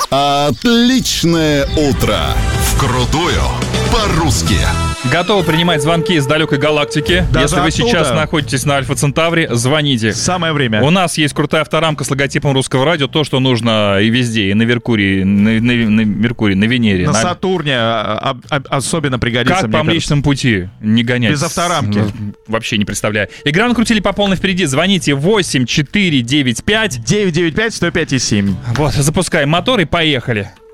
Отличное утро. Вкрутую по-русски. Готовы принимать звонки из далекой галактики. Даже Если вы оттуда. сейчас находитесь на Альфа Центавре, звоните. Самое время. У нас есть крутая авторамка с логотипом русского радио. То, что нужно и везде, и на Меркурии, на Меркурии, на Венере. На Сатурне особенно пригодится, Как мне по Млечному пути не гонять? Без авторамки. Вообще не представляю. Игра накрутили по полной впереди. Звоните 8495. 995-105,7. Вот, запускаем мотор и поехали.